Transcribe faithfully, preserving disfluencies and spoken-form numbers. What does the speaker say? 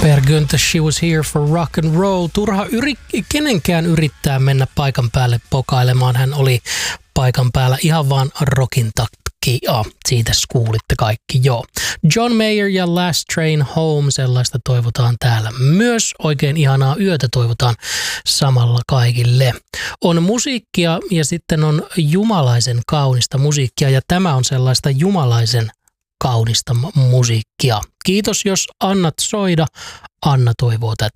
Per Günther, She Was Here for Rock and Roll. Turha yri, kenenkään yrittää mennä paikan päälle pokailemaan. Hän oli paikan päällä ihan vaan rockin takia. Siitä kuulitte kaikki, joo. John Mayer ja Last Train Home, sellaista toivotaan täällä myös. Oikein ihanaa yötä toivotaan samalla kaikille. On musiikkia ja sitten on jumalaisen kaunista musiikkia ja tämä on sellaista jumalaisen kaunista musiikkia. Kiitos, jos annat soida. Anna toivoo tätä.